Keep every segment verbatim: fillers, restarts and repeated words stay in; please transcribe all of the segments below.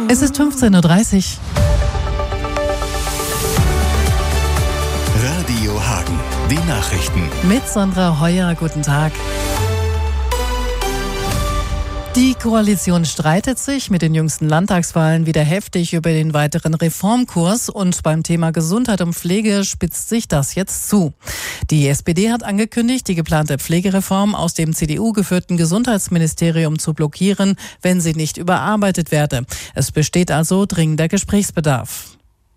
Es ist fünfzehn Uhr dreißig. Radio Hagen, die Nachrichten. Mit Sandra Heuer, guten Tag. Die Koalition streitet sich mit den jüngsten Landtagswahlen wieder heftig über den weiteren Reformkurs und beim Thema Gesundheit und Pflege spitzt sich das jetzt zu. Die S P D hat angekündigt, die geplante Pflegereform aus dem C D U geführten Gesundheitsministerium zu blockieren, wenn sie nicht überarbeitet werde. Es besteht also dringender Gesprächsbedarf.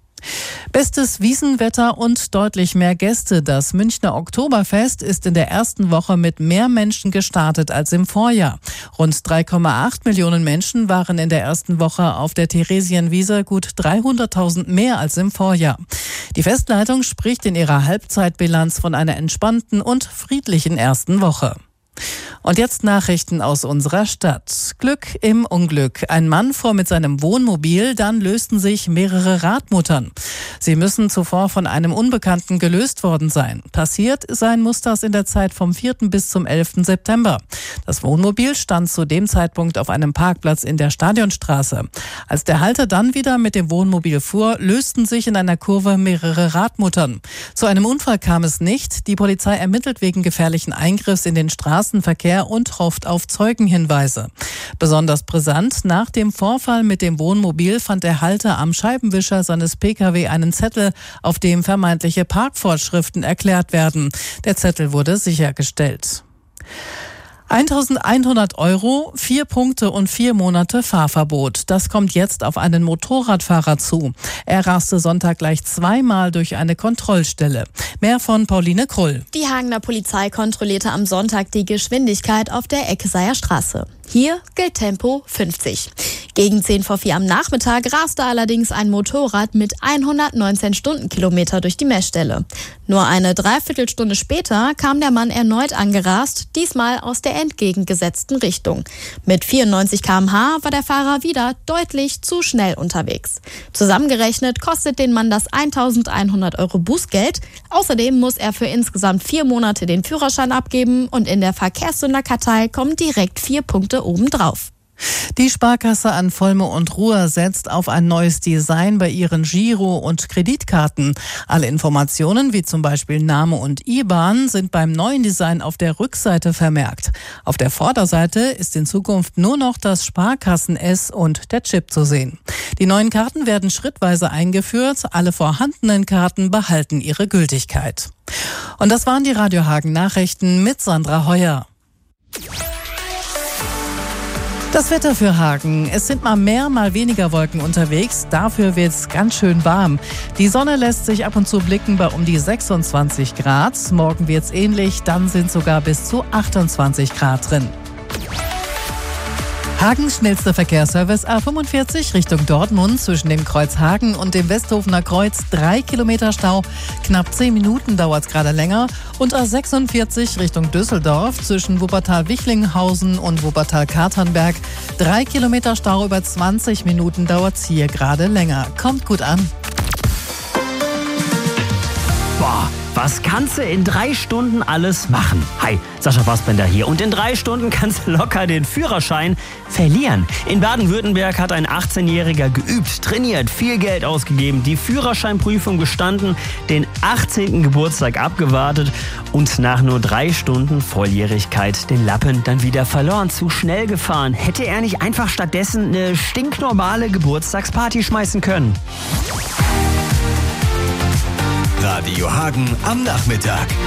Bestes Wiesenwetter und deutlich mehr Gäste. Das Münchner Oktoberfest ist in der ersten Woche mit mehr Menschen gestartet als im Vorjahr. Rund drei Komma acht Millionen Menschen waren in der ersten Woche auf der Theresienwiese, gut dreihunderttausend mehr als im Vorjahr. Die Festleitung spricht in ihrer Halbzeitbilanz von einer entspannten und friedlichen ersten Woche. Und jetzt Nachrichten aus unserer Stadt. Glück im Unglück. Ein Mann fuhr mit seinem Wohnmobil, dann lösten sich mehrere Radmuttern. Sie müssen zuvor von einem Unbekannten gelöst worden sein. Passiert sein muss das in der Zeit vom vierten bis zum elften September. Das Wohnmobil stand zu dem Zeitpunkt auf einem Parkplatz in der Stadionstraße. Als der Halter dann wieder mit dem Wohnmobil fuhr, lösten sich in einer Kurve mehrere Radmuttern. Zu einem Unfall kam es nicht. Die Polizei ermittelt wegen gefährlichen Eingriffs in den Straßenverkehr und hofft auf Zeugenhinweise. Besonders brisant, nach dem Vorfall mit dem Wohnmobil fand der Halter am Scheibenwischer seines P K W einen Zettel, auf dem vermeintliche Parkvorschriften erklärt werden. Der Zettel wurde sichergestellt. eintausendeinhundert Euro, vier Punkte und vier Monate Fahrverbot. Das kommt jetzt auf einen Motorradfahrer zu. Er raste Sonntag gleich zweimal durch eine Kontrollstelle. Mehr von Pauline Krull. Die Hagener Polizei kontrollierte am Sonntag die Geschwindigkeit auf der Eckeseyer Straße. Hier gilt Tempo fünfzig. Gegen zehn vor vier am Nachmittag raste allerdings ein Motorrad mit hundertneunzehn Stundenkilometer durch die Messstelle. Nur eine Dreiviertelstunde später kam der Mann erneut angerast, diesmal aus der entgegengesetzten Richtung. Mit vierundneunzig Kilometer pro Stunde war der Fahrer wieder deutlich zu schnell unterwegs. Zusammengerechnet kostet den Mann das eintausendeinhundert Euro Bußgeld. Außerdem muss er für insgesamt vier Monate den Führerschein abgeben und in der Verkehrssünderkartei kommen direkt vier Punkte obendrauf. Die Sparkasse an Volme und Ruhr setzt auf ein neues Design bei ihren Giro- und Kreditkarten. Alle Informationen, wie zum Beispiel Name und I B A N, sind beim neuen Design auf der Rückseite vermerkt. Auf der Vorderseite ist in Zukunft nur noch das Sparkassen-S und der Chip zu sehen. Die neuen Karten werden schrittweise eingeführt. Alle vorhandenen Karten behalten ihre Gültigkeit. Und das waren die Radio Hagen Nachrichten mit Sandra Heuer. Das Wetter für Hagen. Es sind mal mehr, mal weniger Wolken unterwegs. Dafür wird es ganz schön warm. Die Sonne lässt sich ab und zu blicken bei um die sechsundzwanzig Grad. Morgen wird es ähnlich, dann sind sogar bis zu achtundzwanzig Grad drin. Hagens schnellster Verkehrsservice A fünfundvierzig Richtung Dortmund zwischen dem Kreuz Hagen und dem Westhofener Kreuz. Drei Kilometer Stau, knapp zehn Minuten dauert es gerade länger. Und A sechsundvierzig Richtung Düsseldorf zwischen Wuppertal-Wichlinghausen und Wuppertal-Katernberg. Drei Kilometer Stau, über zwanzig Minuten dauert es hier gerade länger. Kommt gut an. Boah, was kannst du in drei Stunden alles machen? Hi, Sascha Fassbender hier. Und in drei Stunden kannst du locker den Führerschein verlieren. In Baden-Württemberg hat ein achtzehnjähriger geübt, trainiert, viel Geld ausgegeben, die Führerscheinprüfung gestanden, den achtzehnten Geburtstag abgewartet und nach nur drei Stunden Volljährigkeit den Lappen dann wieder verloren. Zu schnell gefahren. Hätte er nicht einfach stattdessen eine stinknormale Geburtstagsparty schmeißen können? Radio Hagen am Nachmittag.